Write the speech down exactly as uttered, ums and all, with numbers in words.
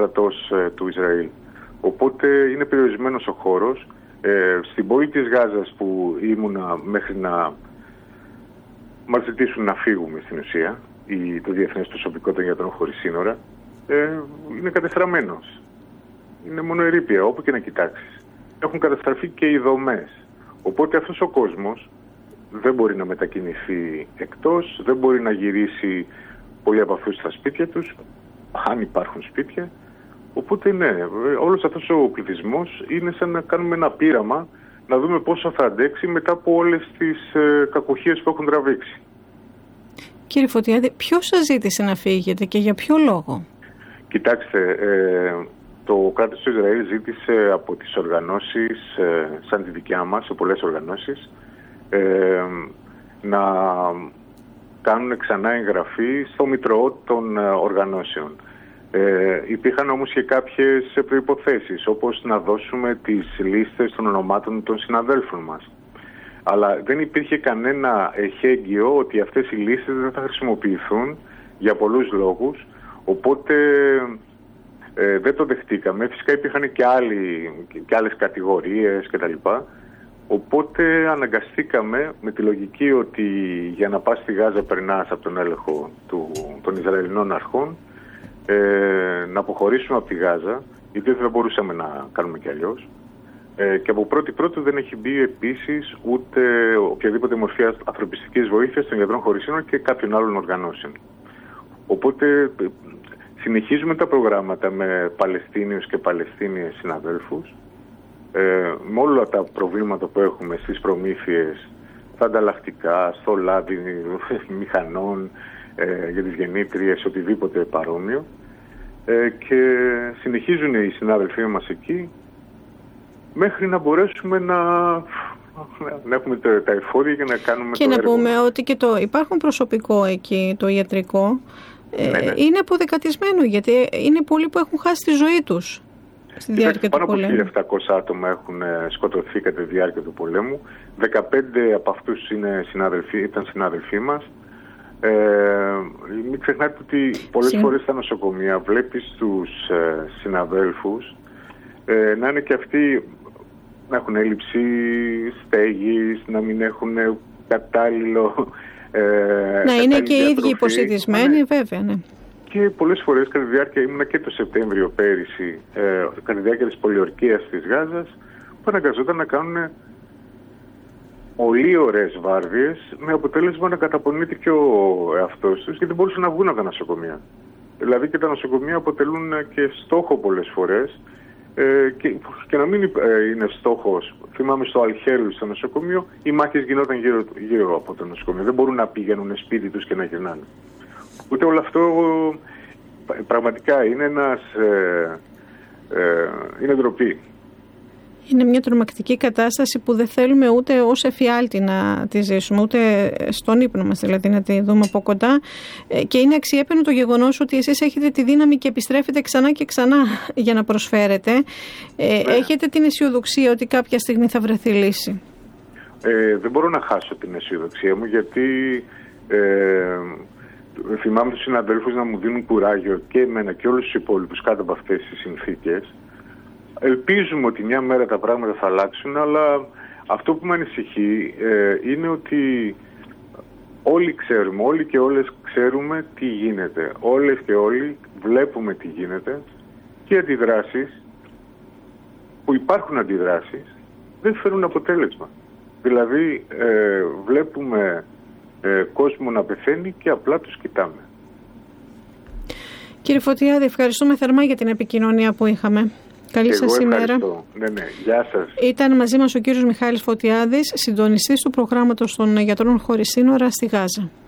στρατός ε, του Ισραήλ. Οπότε είναι περιορισμένος ο χώρος. Ε, στην πόλη της Γάζας που ήμουνα μέχρι να μας ζητήσουν να φύγουμε στην ουσία, η, το Διεθνές Προσωπικό των Γιατρών Χωρίς Σύνορα, ε, είναι κατεστραμμένος. Είναι μόνο ερείπια, όπου και να κοιτάξεις. Έχουν καταστραφεί και οι δομές. Οπότε αυτός ο κόσμος δεν μπορεί να μετακινηθεί εκτός, δεν μπορεί να γυρίσει πολλοί από αυτούς στα σπίτια τους, αν υπάρχουν σπίτια. Οπότε ναι, όλος αυτός ο πληθυσμός είναι σαν να κάνουμε ένα πείραμα, να δούμε πόσο θα αντέξει μετά από όλες τις ε, κακοχίες που έχουν τραβήξει. Κύριε Φωτιάδη, ποιος σας ζήτησε να φύγετε και για ποιο λόγο? Κοιτάξτε, ε, το κράτος του Ισραήλ ζήτησε από τις οργανώσεις, ε, σαν τη δικιά μας, σε πολλές οργανώσεις, ε, να κάνουν ξανά εγγραφή στο μητρό των ε, οργανώσεων. Ε, υπήρχαν όμως και κάποιες προϋποθέσεις, όπως να δώσουμε τις λίστες των ονομάτων των συναδέλφων μας. Αλλά δεν υπήρχε κανένα εχέγγυο ότι αυτές οι λίστες δεν θα χρησιμοποιηθούν για πολλούς λόγους, οπότε ε, δεν το δεχτήκαμε. Φυσικά υπήρχαν και, άλλοι, και άλλες κατηγορίες κτλ. Οπότε αναγκαστήκαμε με τη λογική ότι για να πας στη Γάζα περνάς από τον έλεγχο του, των Ισραηλινών αρχών, Ε, να αποχωρήσουμε από τη Γάζα, γιατί δεν μπορούσαμε να κάνουμε κι αλλιώς. Ε, και από πρώτη πρώτη δεν έχει μπει επίσης ούτε οποιαδήποτε μορφή ανθρωπιστικής βοήθειας των Γιατρών Χωρίς Σύνορα και κάποιων άλλων οργανώσεων. Οπότε συνεχίζουμε τα προγράμματα με Παλαιστίνιους και Παλαιστίνιες συναδέλφους, ε, με όλα τα προβλήματα που έχουμε στις προμήθειες, τα ανταλλακτικά, στο λάδι μηχανών, Ε, για τις γεννήτριες, οτιδήποτε παρόμοιο, ε, και συνεχίζουν οι συνάδελφοί μας εκεί μέχρι να μπορέσουμε να, να έχουμε τα, τα εφόδια για να κάνουμε και το να έργο. πούμε ότι και το υπάρχουν προσωπικό εκεί, το ιατρικό, ε, ναι, ναι. είναι αποδεκατισμένο, γιατί είναι πολλοί που έχουν χάσει τη ζωή τους στη διάρκεια του πολέμου. Πάνω από χίλια επτακόσια άτομα έχουν σκοτωθεί κατά τη διάρκεια του πολέμου. δεκαπέντε από αυτούς είναι συνάδελφοι, ήταν συνάδελφοί μας. Ε, μην ξεχνάτε ότι πολλές Συν... φορές στα νοσοκομεία βλέπεις τους ε, συναδέλφους ε, να είναι και αυτοί να έχουν έλλειψη στέγης, να μην έχουν κατάλληλο ε, να είναι και οι ίδιοι υποσυντισμένοι, ναι. Βέβαια, ναι. Και πολλές φορές κατά τη διάρκεια, ήμουνα και το Σεπτέμβριο πέρυσι, ε, κατά τη διάρκεια της πολιορκίας της Γάζας, που αναγκαζόταν να κάνουν πολύ ωραίες βάρδιες, με αποτέλεσμα να καταπονείται και ο εαυτός τους, γιατί δεν μπορούσαν να βγουν από τα νοσοκομεία. Δηλαδή και τα νοσοκομεία αποτελούν και στόχο πολλές φορές, ε, και, και να μην ε, είναι στόχος. Θυμάμαι στο Αλχέλου, στο νοσοκομείο, οι μάχες γινόταν γύρω, γύρω από το νοσοκομείο. Δεν μπορούν να πηγαίνουν σπίτι τους και να γυρνάνε. Ούτε όλο αυτό πραγματικά είναι ένας, ε, ε, είναι ντροπή. Είναι μια τρομακτική κατάσταση που δεν θέλουμε ούτε ως εφιάλτη να τη ζήσουμε, ούτε στον ύπνο μας δηλαδή να τη δούμε από κοντά. Και είναι αξιέπαινο το γεγονός ότι εσείς έχετε τη δύναμη και επιστρέφετε ξανά και ξανά για να προσφέρετε. Ναι. Έχετε την αισιοδοξία ότι κάποια στιγμή θα βρεθεί λύση? Ε, δεν μπορώ να χάσω την αισιοδοξία μου, γιατί ε, θυμάμαι τους συναδέλφους να μου δίνουν κουράγιο και εμένα και όλους τους υπόλοιπους κάτω από αυτές τις συνθήκες. Ελπίζουμε ότι μια μέρα τα πράγματα θα αλλάξουν, αλλά αυτό που με ανησυχεί ε, είναι ότι όλοι ξέρουμε, όλοι και όλες ξέρουμε τι γίνεται. Όλες και όλοι βλέπουμε τι γίνεται και αντιδράσεις, που υπάρχουν αντιδράσεις, δεν φέρουν αποτέλεσμα. Δηλαδή ε, βλέπουμε ε, κόσμο να πεθαίνει και απλά τους κοιτάμε. Κύριε Φωτιάδη, ευχαριστούμε θερμά για την επικοινωνία που είχαμε. Καλή σας ημέρα. Ναι, ναι. Γεια σας. Ήταν μαζί μας ο κύριος Μιχάλης Φωτιάδης, συντονιστής του προγράμματος των Γιατρών Χωρίς Σύνορα στη Γάζα.